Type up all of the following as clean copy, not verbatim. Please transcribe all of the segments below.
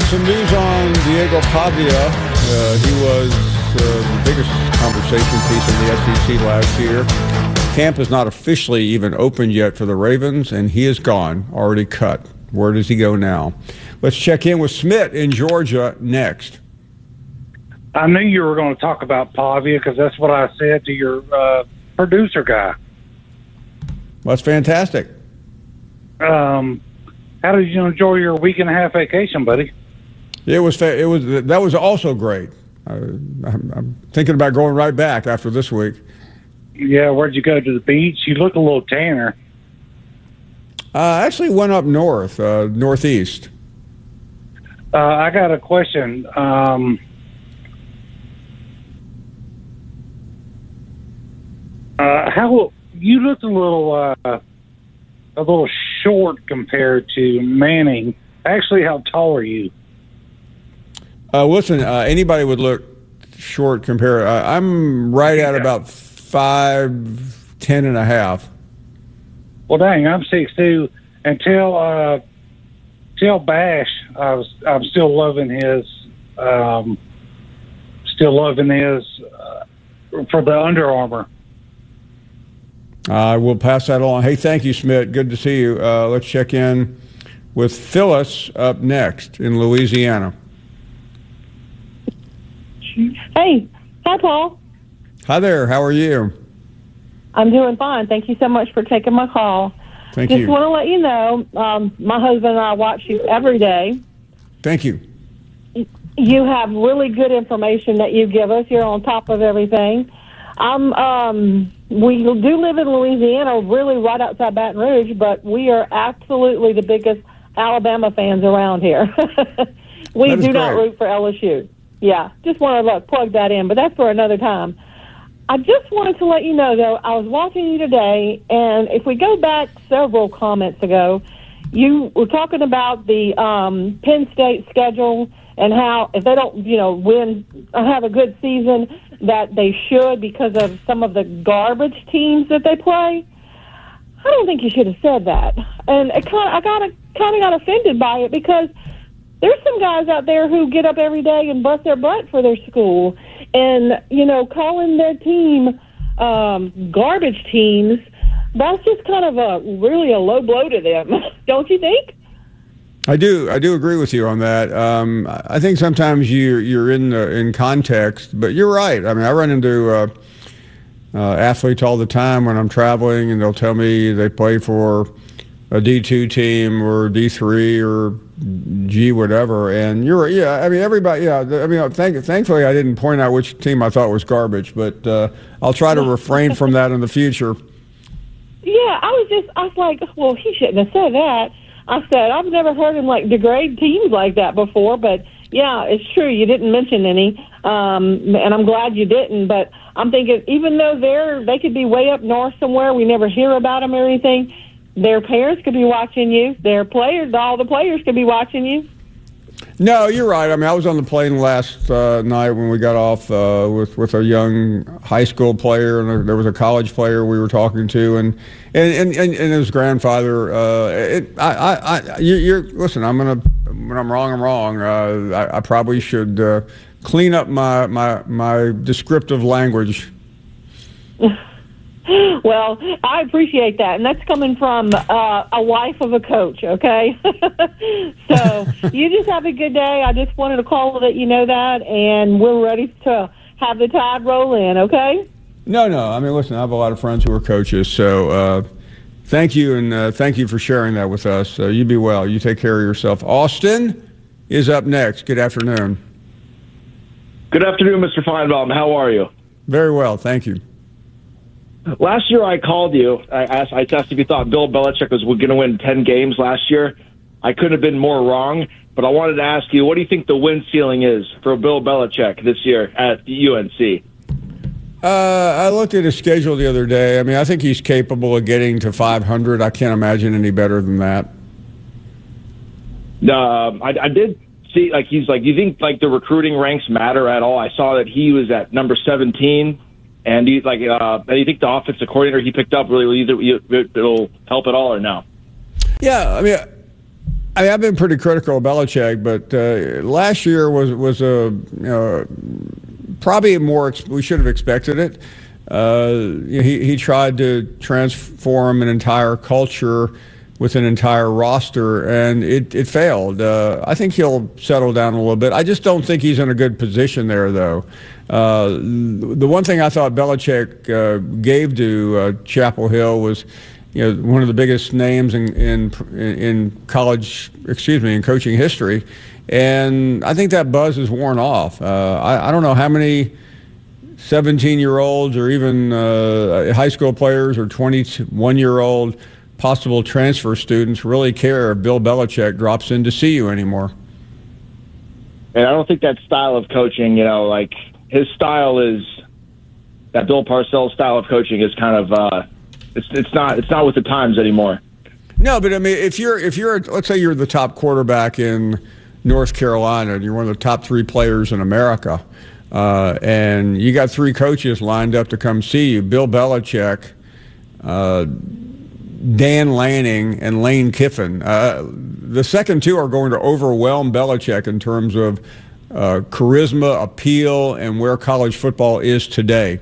some news on Diego Pavia. He was the biggest conversation piece in the SEC last year. Camp is not officially even opened yet for the Ravens, and he is gone, already cut. Where does he go now? Let's check in with Smith in Georgia next. I knew you were going to talk about Pavia because that's what I said to your producer guy. Well, that's fantastic. How did you enjoy your week and a half vacation, buddy? That was also great. I'm thinking about going right back after this week. Yeah, where'd you go? To the beach? You look a little tanner. I actually went up north, northeast. I got a question. How you looked a little short compared to Manning. Actually, how tall are you? Listen, anybody would look short compared. I'm right at about 5'10" and a half. Well, dang, I'm 6'2". Until Bash, I'm still loving his for the Under Armour. I will pass that along. Hey, thank you, Smith. Good to see you. Let's check in with Phyllis up next in Louisiana. Hey. Hi, Paul. Hi there. How are you? I'm doing fine. Thank you so much for taking my call. Thank you. Just want to let you know, my husband and I watch you every day. Thank you. You have really good information that you give us. You're on top of everything. We do live in Louisiana, really right outside Baton Rouge, but we are absolutely the biggest Alabama fans around here. We do not root for LSU. Yeah, just want to plug that in, but that's for another time. I just wanted to let you know, though, I was watching you today, and if we go back several comments ago, you were talking about the Penn State schedule and how if they don't, win or have a good season, that they should because of some of the garbage teams that they play. I don't think you should have said that. And I kind of got offended by it because there's some guys out there who get up every day and bust their butt for their school. And, calling their team garbage teams, that's just kind of really a low blow to them. Don't you think? I do agree with you on that. I think sometimes you're in context, but you're right. I mean, I run into athletes all the time when I'm traveling, and they'll tell me they play for a D2 team or D3 or G whatever. And everybody. Yeah, thankfully I didn't point out which team I thought was garbage, but I'll try to refrain from that in the future. Yeah, I was like, well, he shouldn't have said that. I said, I've never heard him degrade teams like that before, but yeah, it's true. You didn't mention any, and I'm glad you didn't, but I'm thinking even though they could be way up north somewhere, we never hear about them or anything, their parents could be watching you, all the players could be watching you. No, you're right. I mean, I was on the plane last night when we got off with a young high school player, and there was a college player we were talking to, and his grandfather. Listen. When I'm wrong, I'm wrong. I probably should clean up my descriptive language. Well, I appreciate that, and that's coming from a wife of a coach, okay? So you just have a good day. I just wanted to call to let you know that, and we're ready to have the Tide roll in, okay? No. I mean, listen, I have a lot of friends who are coaches, so thank you, and thank you for sharing that with us. You be well. You take care of yourself. Austin is up next. Good afternoon. Good afternoon, Mr. Feinbaum. How are you? Very well, thank you. Last year I called you. I asked if you thought Bill Belichick was going to win 10 games last year. I couldn't have been more wrong, but I wanted to ask you, what do you think the win ceiling is for Bill Belichick this year at UNC? I looked at his schedule the other day. I mean, I think he's capable of getting to 500. I can't imagine any better than that. I did see, do you think, the recruiting ranks matter at all? I saw that he was at number 17. And do you think the offensive coordinator he picked up really it'll help at all or no? Yeah, I mean, I've been pretty critical of Belichick, but last year was a probably more. We should have expected it. He tried to transform an entire culture with an entire roster, and it failed. I think he'll settle down a little bit. I just don't think he's in a good position there, though. The one thing I thought Belichick gave to Chapel Hill was, one of the biggest names in college, in coaching history, and I think that buzz is worn off. I don't know how many 17-year-olds or even high school players or 21-year-old possible transfer students really care if Bill Belichick drops in to see you anymore. And I don't think that style of coaching, like his style is that Bill Parcells style of coaching is kind of it's not with the times anymore. No, but I mean, if you're let's say you're the top quarterback in North Carolina and you're one of the top 3 players in America, and you got 3 coaches lined up to come see you, Bill Belichick, Dan Lanning, and Lane Kiffin. The second 2 are going to overwhelm Belichick in terms of charisma, appeal, and where college football is today.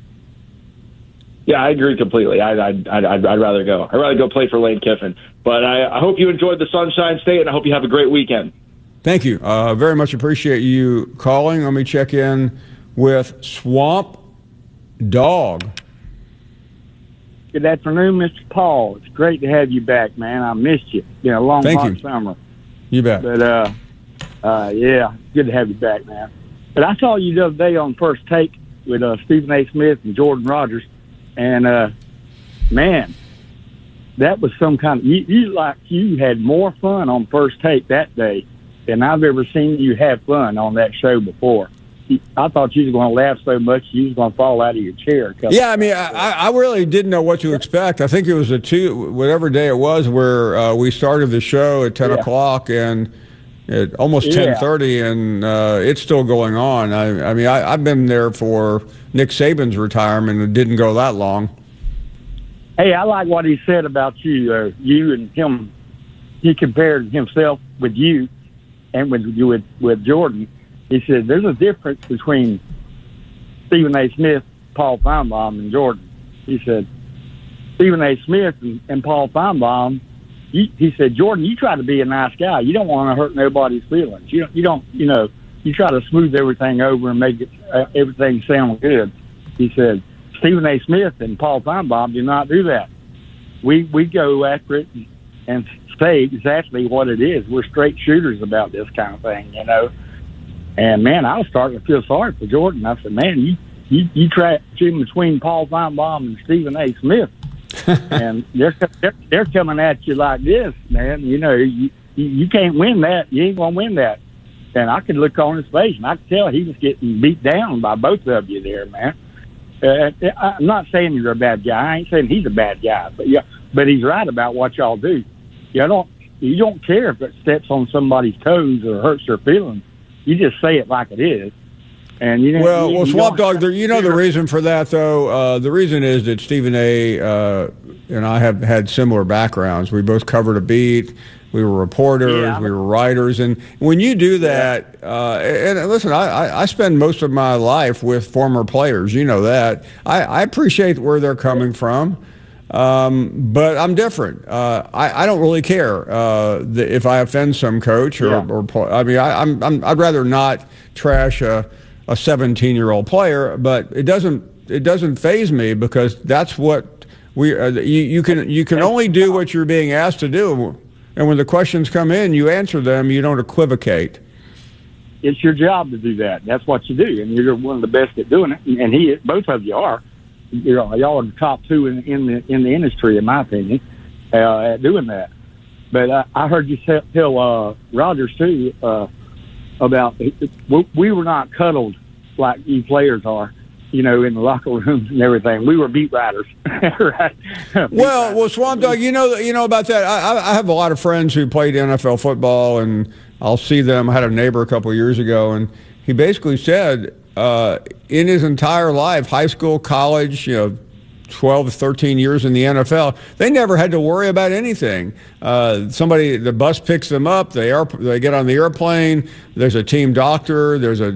Yeah, I agree completely. I'd rather go. I'd rather go play for Lane Kiffin. But I hope you enjoyed the Sunshine State, and I hope you have a great weekend. Thank you. Very much appreciate you calling. Let me check in with Swamp Dog. Good afternoon, Mr. Paul. It's great to have you back, man. I missed you. It's been a long, hot summer. You bet. But, yeah, good to have you back, man. But I saw you the other day on First Take with Stephen A. Smith and Jordan Rogers. And, man, that was some kind of... You had more fun on First Take that day than I've ever seen you have fun on that show before. I thought you was going to laugh so much you was going to fall out of your chair. Yeah, I mean, I really didn't know what to expect. I think it was whatever day it was where we started the show at 10 o'clock and at almost 10:30, and it's still going on. I mean, I've been there for Nick Saban's retirement. It didn't go that long. Hey, I like what he said about you. You and him. He compared himself with you and with Jordan. He said, there's a difference between Stephen A. Smith, Paul Feinbaum, and Jordan. He said, Stephen A. Smith and Paul Feinbaum, he said, Jordan, you try to be a nice guy. You don't want to hurt nobody's feelings. You don't, you try to smooth everything over and make everything sound good. He said, Stephen A. Smith and Paul Feinbaum do not do that. We go after it and say exactly what it is. We're straight shooters about this kind of thing, And, man, I was starting to feel sorry for Jordan. I said, man, you trapped him between Paul Feinbaum and Stephen A. Smith. And they're coming at you like this, man. You can't win that. You ain't going to win that. And I could look on his face, and I could tell he was getting beat down by both of you there, man. I'm not saying you're a bad guy. I ain't saying he's a bad guy. But he's right about what y'all do. You don't care if it steps on somebody's toes or hurts their feelings. You just say it like it is. And well, Swamp Dog, the reason for that, though, the reason is that Stephen A. And I have had similar backgrounds. We both covered a beat. We were reporters. We were writers. And when you do that, and listen, I spend most of my life with former players. You know that. I appreciate where they're coming from. But I'm different. I don't really care if I offend some coach or I mean, I'd rather not trash a 17-year-old player, but it doesn't faze me because that's what you can only do what you're being asked to do, and when the questions come in, you answer them. You don't equivocate. It's your job to do that. That's what you do, and you're one of the best at doing it. And both of you are. Y'all are the top 2 in the industry, in my opinion, at doing that. But I heard you tell Rogers too about we were not cuddled like you players are, in the locker rooms and everything. We were beat writers, right? Well, Swamp Dog, you know about that. I have a lot of friends who played NFL football, and I'll see them. I had a neighbor a couple of years ago, and he basically said, in his entire life, high school, college, 12, 13 years in the NFL, they never had to worry about anything. The bus picks them up, they get on the airplane, there's a team doctor, they're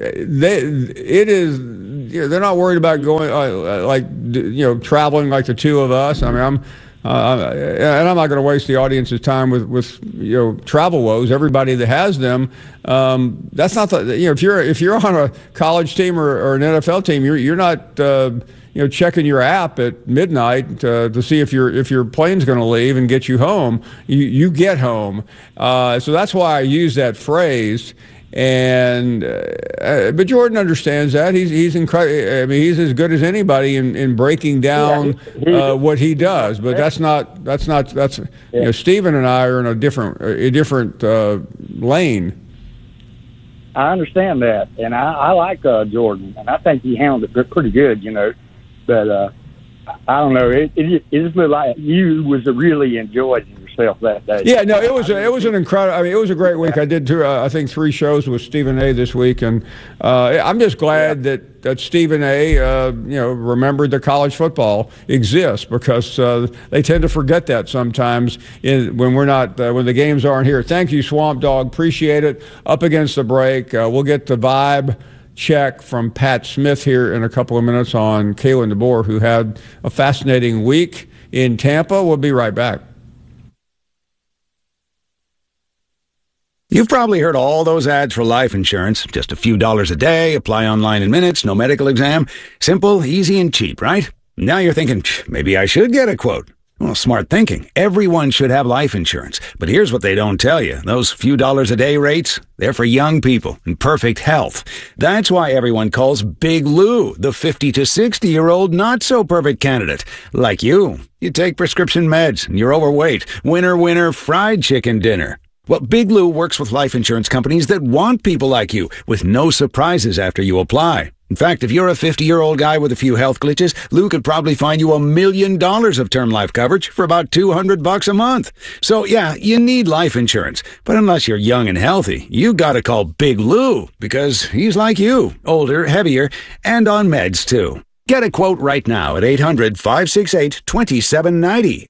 not worried about going, traveling like the two of us. I mean, and I'm not going to waste the audience's time with travel woes. Everybody that has them, that's not if you're on a college team or an NFL team, you're not checking your app at midnight to see if your plane's going to leave and get you home. You get home, so that's why I use that phrase. And but Jordan understands that. He's incredible. I mean, he's as good as anybody in breaking down what he does. But that's Stephen and I are in a different lane. I understand that, and I like Jordan, and I think he handled it pretty good, But I don't know. It just looked like you was really enjoying yourself that day. Yeah, no, it was an incredible. I mean, it was a great week. I did I think 3 shows with Stephen A. this week, and I'm just glad that Stephen A. Remembered that college football exists, because they tend to forget that sometimes when we're not when the games aren't here. Thank you, Swamp Dog. Appreciate it. Up against the break, we'll get the vibe check from Pat Smith here in a couple of minutes on Kalen DeBoer, who had a fascinating week in Tampa. We'll be right back. You've probably heard all those ads for life insurance. Just a few dollars a day, apply online in minutes, no medical exam. Simple, easy, and cheap, right? Now you're thinking, maybe I should get a quote. Well, smart thinking. Everyone should have life insurance. But here's what they don't tell you. Those few dollars a day rates, they're for young people in perfect health. That's why everyone calls Big Lou the 50 to 60-year-old not-so-perfect candidate. Like you. You take prescription meds, and you're overweight. Winner, fried chicken dinner. Well, Big Lou works with life insurance companies that want people like you, with no surprises after you apply. In fact, if you're a 50-year-old guy with a few health glitches, Lou could probably find you $1 million of term life coverage for about $200 a month. So, yeah, you need life insurance. But unless you're young and healthy, you gotta call Big Lou, because he's like you, older, heavier, and on meds, too. Get a quote right now at 800-568-2790,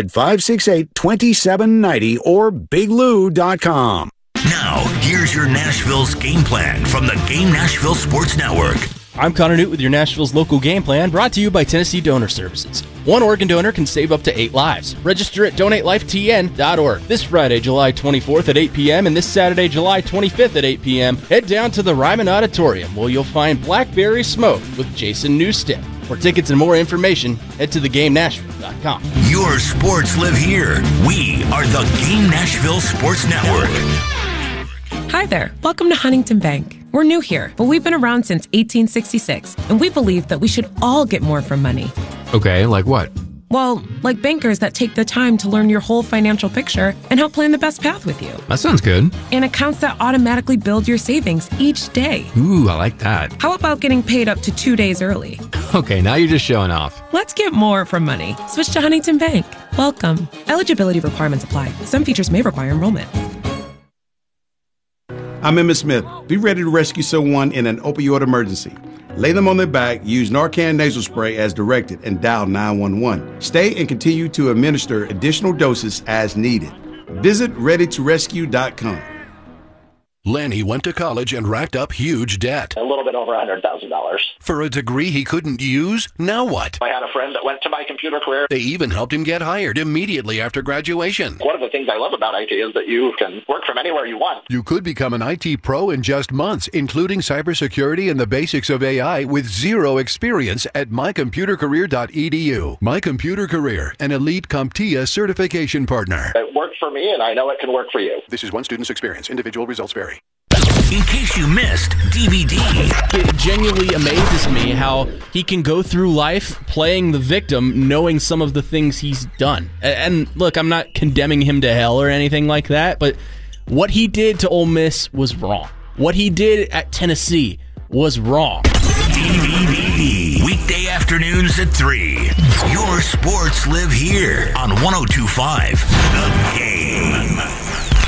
800-568-2790, or biglou.com. Now, here's your Nashville's game plan from the Game Nashville Sports Network. I'm Connor Newt with your Nashville's local game plan, brought to you by Tennessee Donor Services. One organ donor can save up to 8 lives. Register at donatelifetn.org. This Friday, July 24th at 8 p.m. and this Saturday, July 25th at 8 p.m., head down to the Ryman Auditorium, where you'll find Blackberry Smoke with Jason Newstead. For tickets and more information, head to theGameNashville.com. Your sports live here. We are the Game Nashville Sports Network. Hi there. Welcome to Huntington Bank. We're new here, but we've been around since 1866, and we believe that we should all get more from money. Okay, like what? Well, like bankers that take the time to learn your whole financial picture and help plan the best path with you. That sounds good. And accounts that automatically build your savings each day. Ooh, I like that. How about getting paid up to 2 days early? Okay, now you're just showing off. Let's get more from money. Switch to Huntington Bank. Welcome. Eligibility requirements apply. Some features may require enrollment. I'm Emmett Smith. Be ready to rescue someone in an opioid emergency. Lay them on their back, use Narcan nasal spray as directed, and dial 911. Stay and continue to administer additional doses as needed. Visit ReadyToRescue.com. Lanny went to college and racked up huge debt. A little bit over $100,000. For a degree he couldn't use? Now what? I had a friend that went to My Computer Career. They even helped him get hired immediately after graduation. One of the things I love about IT is that you can work from anywhere you want. You could become an IT pro in just months, including cybersecurity and the basics of AI with zero experience at mycomputercareer.edu. My Computer Career, an elite CompTIA certification partner. It worked for me, and I know it can work for you. This is one student's experience. Individual results vary. In case you missed DVD. It genuinely amazes me how he can go through life playing the victim, knowing some of the things he's done. And look, I'm not condemning him to hell or anything like that, but what he did to Ole Miss was wrong. What he did at Tennessee was wrong. DVD. Weekday afternoons at 3. Your sports live here on 102.5 The Game.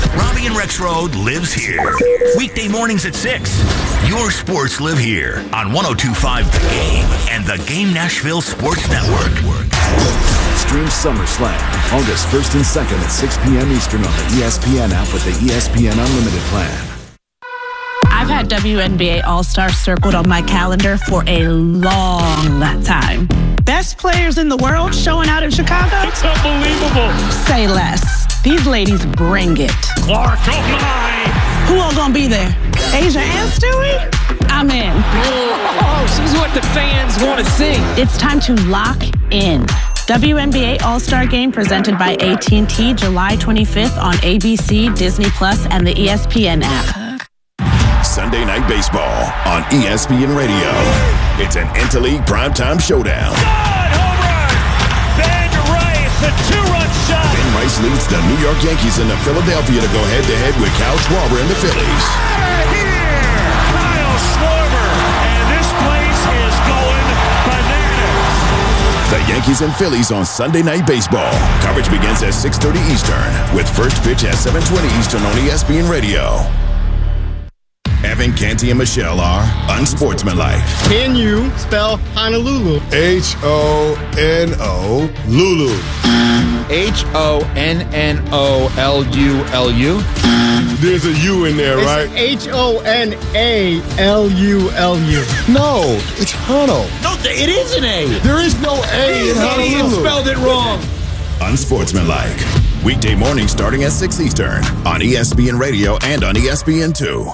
Robbie and Rexroad lives here. Weekday mornings at 6. Your sports live here on 102.5 The Game and the Game Nashville Sports Network. Stream SummerSlam August 1st and 2nd at 6 p.m. Eastern on the ESPN app with the ESPN Unlimited plan. I've had WNBA All-Star circled on my calendar for a long time. Best players in the world showing out in Chicago? It's unbelievable. Say less. These ladies bring it. Clark, oh my! Who all gonna be there? Asia and Stewie? I'm in. Oh, she's what the fans want to see. It's time to lock in. WNBA All-Star Game presented by AT&T July 25th on ABC, Disney Plus, and the ESPN app. Sunday Night Baseball on ESPN Radio. It's an interleague primetime showdown. Good home run! Ben Rice, a 2-run shot. Ben Rice leads the New York Yankees into Philadelphia to go head-to-head with Kyle Schwarber and the Phillies. Kyle Schwarber, and this place is going bananas. The Yankees and Phillies on Sunday Night Baseball. Coverage begins at 6:30 Eastern with first pitch at 7:20 Eastern on ESPN Radio. Evan, Canty, and Michelle are unsportsmanlike. Can you spell Honolulu? H-O-N-O, Lulu. H-O-N-N-O-L-U-L-U? There's a U in there, right? H-O-N-A-L-U-L-U. No, it's Hono. No, it is an A. There is no A in Honolulu. You spelled it wrong. Unsportsmanlike. Weekday morning starting at 6 Eastern on ESPN Radio and on ESPN2.